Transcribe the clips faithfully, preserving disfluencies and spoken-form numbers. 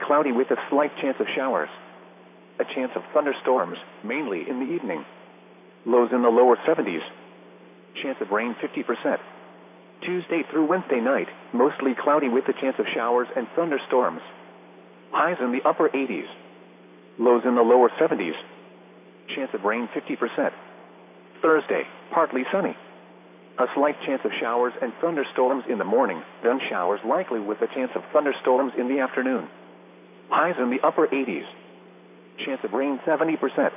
cloudy with a slight chance of showers. A chance of thunderstorms, mainly in the evening. Lows in the lower seventies. Chance of rain fifty percent. Tuesday through Wednesday night, mostly cloudy with a chance of showers and thunderstorms. Highs in the upper eighties. Lows in the lower seventies. Chance of rain fifty percent. Thursday, partly sunny. A slight chance of showers and thunderstorms in the morning, then showers likely with a chance of thunderstorms in the afternoon. Highs in the upper eighties. Chance of rain seventy percent.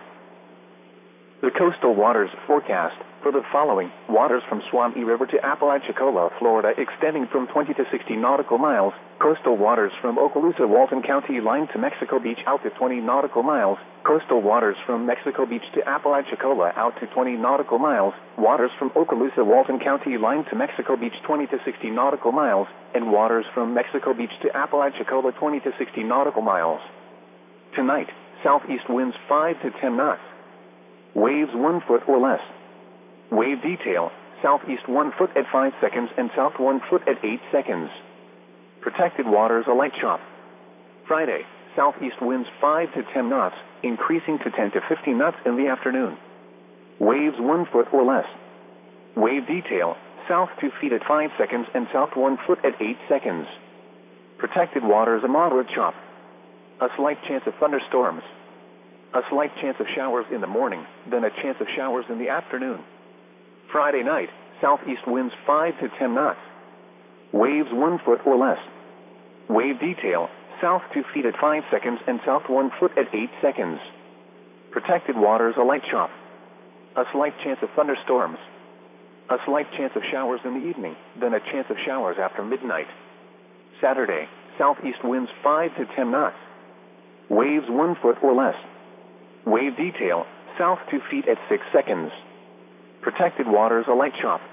The coastal waters forecast for the following: waters from Suwannee River to Apalachicola, Florida, extending from twenty to sixty nautical miles. Coastal waters from Okaloosa, Walton County line to Mexico Beach out to twenty nautical miles. Coastal waters from Mexico Beach to Apalachicola out to twenty nautical miles. Waters from Okaloosa, Walton County line to Mexico Beach twenty to sixty nautical miles. And waters from Mexico Beach to Apalachicola twenty to sixty nautical miles. Tonight, southeast winds five to ten knots. Waves one foot or less. Wave detail: southeast one foot at five seconds and south one foot at eight seconds. Protected waters a light chop. Friday, southeast winds five to ten knots, increasing to ten to fifteen knots in the afternoon. Waves one foot or less. Wave detail: south two feet at five seconds and south one foot at eight seconds. Protected waters a moderate chop. A slight chance of thunderstorms. A slight chance of showers in the morning, then a chance of showers in the afternoon. Friday night, southeast winds five to ten knots. Waves one foot or less. Wave detail: south two feet at five seconds and south one foot at eight seconds. Protected waters a light chop. A slight chance of thunderstorms. A slight chance of showers in the evening, then a chance of showers after midnight. Saturday, southeast winds five to ten knots. Waves one foot or less. Wave detail: south two feet at six seconds. Protected waters a light chop.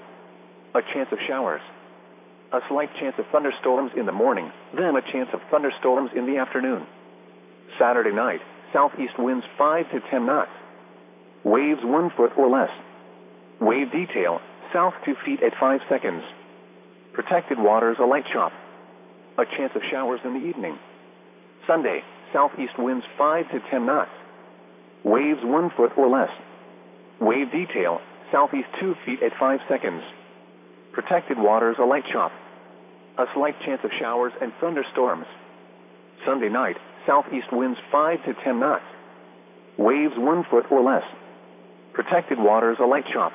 A chance of showers. A slight chance of thunderstorms in the morning, then a chance of thunderstorms in the afternoon. Saturday night, southeast winds five to ten knots. Waves one foot or less. Wave detail: south two feet at five seconds. Protected waters a light chop. A chance of showers in the evening. Sunday, southeast winds five to ten knots. Waves one foot or less. Wave detail: southeast two feet at five seconds. Protected waters a light chop. A slight chance of showers and thunderstorms. Sunday night, southeast winds five to ten knots. Waves one foot or less. Protected waters a light chop.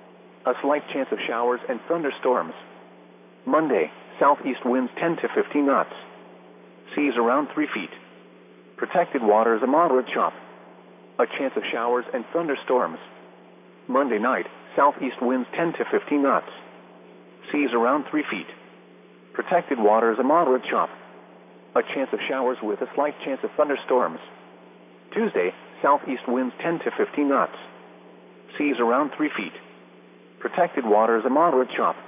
A slight chance of showers and thunderstorms. Monday, southeast winds ten to fifteen knots. Seas around three feet. Protected waters a moderate chop. A chance of showers and thunderstorms. Monday night, southeast winds ten to fifteen knots. Seas around three feet. Protected waters a moderate chop. A chance of showers with a slight chance of thunderstorms. Tuesday, southeast winds ten to fifteen knots. Seas around three feet. Protected waters a moderate chop.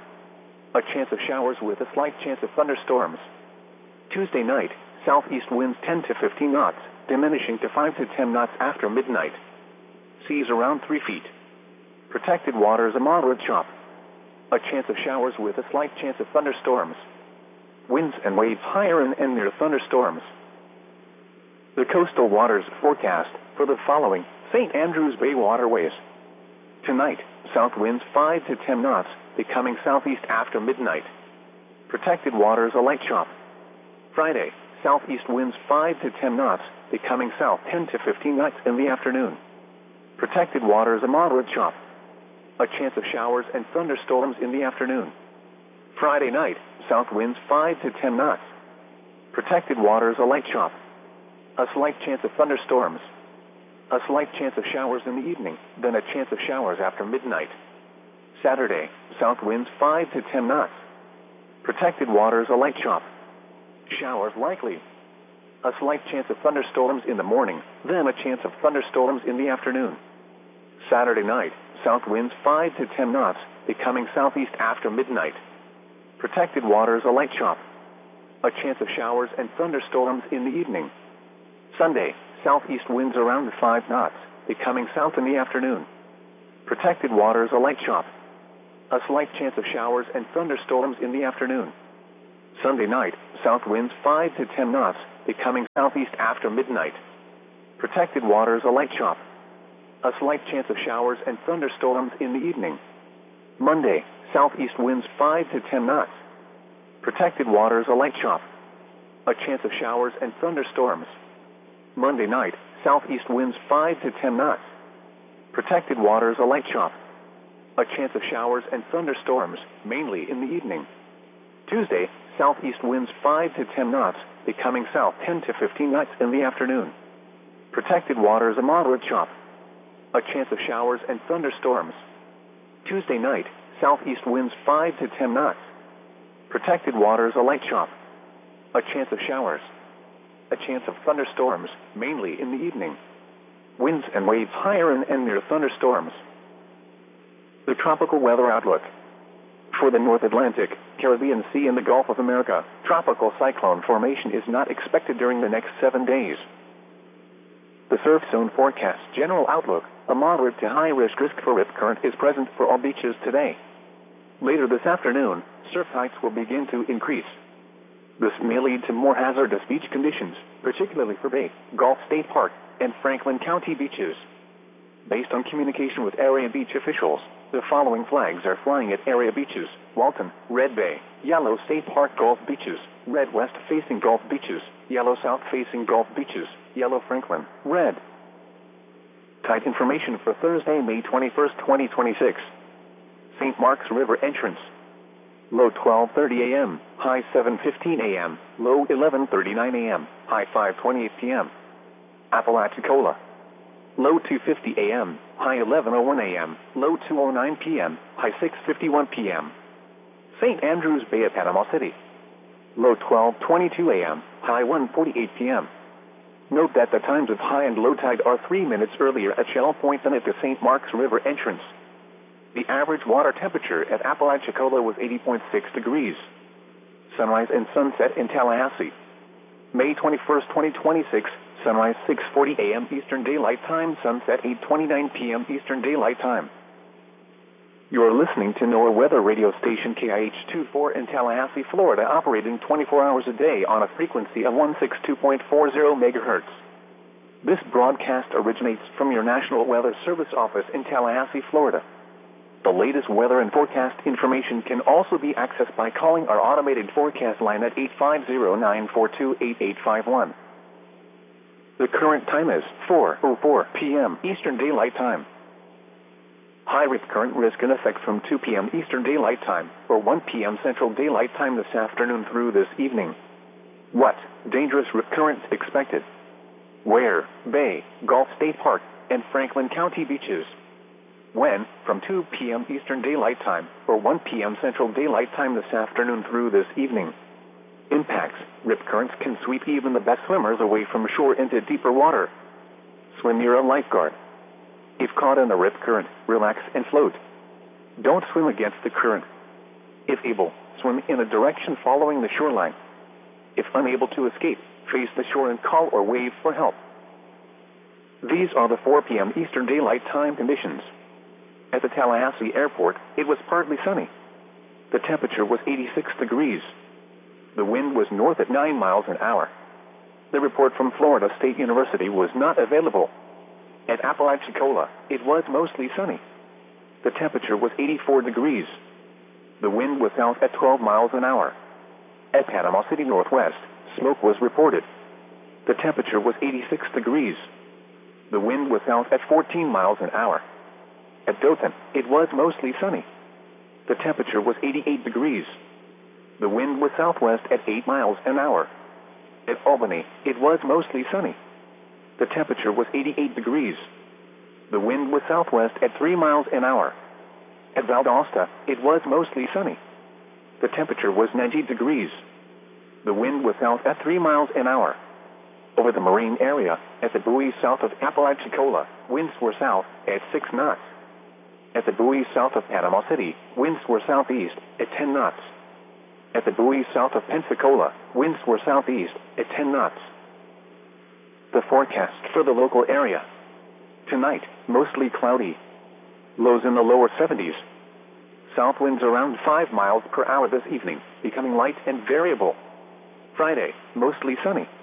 A chance of showers with a slight chance of thunderstorms. Tuesday night, southeast winds ten to fifteen knots, diminishing to five to ten knots after midnight. Seas around three feet. Protected waters a moderate chop. A chance of showers with a slight chance of thunderstorms. Winds and waves higher and, and near thunderstorms. The coastal waters forecast for the following: Saint Andrews Bay waterways. Tonight, south winds five to ten knots, becoming southeast after midnight. Protected waters a light chop. Friday, southeast winds five to ten knots, becoming south ten to fifteen knots in the afternoon. Protected waters a moderate chop. A chance of showers and thunderstorms in the afternoon. Friday night, south winds five to ten knots. Protected waters a light chop. A slight chance of thunderstorms. A slight chance of showers in the evening, then a chance of showers after midnight. Saturday, south winds five to ten knots. Protected waters a light chop. Showers likely. A slight chance of thunderstorms in the morning, then a chance of thunderstorms in the afternoon. Saturday night, south winds five to ten knots, becoming southeast after midnight. Protected waters a light chop. A chance of showers and thunderstorms in the evening. Sunday, southeast winds around five knots, becoming south in the afternoon. Protected waters a light chop. A slight chance of showers and thunderstorms in the afternoon. Sunday night, south winds five to ten knots, becoming southeast after midnight. Protected waters a light chop. A slight chance of showers and thunderstorms in the evening. Monday, southeast winds five to ten knots. Protected waters a light chop. A chance of showers and thunderstorms. Monday night, southeast winds five to ten knots. Protected waters a light chop. A chance of showers and thunderstorms, mainly in the evening. Tuesday, southeast winds five to ten knots, becoming south ten to fifteen knots in the afternoon. Protected waters a moderate chop. A chance of showers and thunderstorms. Tuesday night, southeast winds five to ten knots. Protected waters a light chop. A chance of showers. A chance of thunderstorms, mainly in the evening. Winds and waves higher and, and near thunderstorms. The tropical weather outlook. For the North Atlantic, Caribbean Sea and the Gulf of America, tropical cyclone formation is not expected during the next seven days. The surf zone forecast general outlook, a moderate to high risk risk for rip current is present for all beaches today. Later this afternoon, surf heights will begin to increase. This may lead to more hazardous beach conditions, particularly for Bay, Gulf State Park, and Franklin County beaches. Based on communication with area beach officials, the following flags are flying at area beaches: Walton, Red Bay, Yellow State Park Gulf beaches, Red West facing Gulf beaches, Yellow South facing Gulf beaches, Yellow Franklin, Red. Tide information for Thursday, May twenty-first, twenty twenty-six. Saint Mark's River entrance. Low twelve thirty a m, high seven fifteen a m, low eleven thirty-nine a m, high five twenty-eight p m Apalachicola. Low two fifty a m, high eleven oh one a m, low two oh nine p m, high six fifty-one p m Saint Andrews Bay at Panama City. Low twelve twenty-two a m, high one forty-eight p m Note that the times of high and low tide are three minutes earlier at Shell Point than at the Saint Mark's River entrance. The average water temperature at Apalachicola was eighty point six degrees. Sunrise and sunset in Tallahassee. May twenty-first, twenty twenty-six, sunrise six forty a m Eastern Daylight Time, sunset eight twenty-nine p m Eastern Daylight Time. You are listening to NOAA Weather Radio Station K I H twenty-four in Tallahassee, Florida, operating twenty-four hours a day on a frequency of one sixty-two point four zero megahertz. This broadcast originates from your National Weather Service office in Tallahassee, Florida. The latest weather and forecast information can also be accessed by calling our automated forecast line at eight five zero, nine four two, eight eight five one. The current time is four oh four p m Eastern Daylight Time. High rip current risk in effect from two p m Eastern Daylight Time or one p m Central Daylight Time this afternoon through this evening. What? Dangerous rip currents expected. Where? Bay, Gulf State Park, and Franklin County beaches. When? From two p m Eastern Daylight Time or one p m Central Daylight Time this afternoon through this evening. Impacts. Rip currents can sweep even the best swimmers away from shore into deeper water. Swim near a lifeguard. If caught in a rip current, relax and float. Don't swim against the current. If able, swim in a direction following the shoreline. If unable to escape, face the shore and call or wave for help. These are the four p m Eastern Daylight Time conditions. At the Tallahassee Airport, it was partly sunny. The temperature was eighty-six degrees. The wind was north at nine miles an hour. The report from Florida State University was not available. At Apalachicola, it was mostly sunny. The temperature was eighty-four degrees. The wind was south at twelve miles an hour. At Panama City Northwest, smoke was reported. The temperature was eighty-six degrees. The wind was south at fourteen miles an hour. At Dothan, it was mostly sunny. The temperature was eighty-eight degrees. The wind was southwest at eight miles an hour. At Albany, it was mostly sunny. The temperature was eighty-eight degrees. The wind was southwest at three miles an hour. At Valdosta, it was mostly sunny. The temperature was ninety degrees. The wind was south at three miles an hour. Over the marine area, at the buoys south of Apalachicola, winds were south at six knots. At the buoys south of Panama City, winds were southeast at ten knots. At the buoys south of Pensacola, winds were southeast at ten knots. The forecast for the local area. Tonight, mostly cloudy. Lows in the lower seventies. South winds around five miles per hour this evening, becoming light and variable. Friday, mostly sunny.